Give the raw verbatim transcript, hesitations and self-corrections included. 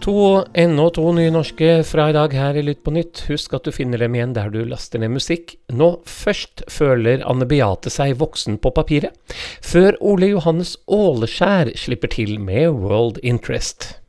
To, enda to nye norske fra i dag her i Lytt på Nytt. Husk at du finner dem igjen der du laster ned musikk. Nå først føler Anne Beate seg voksen på papiret, før Ole Johannes Åleskjær slipper til med World Interest.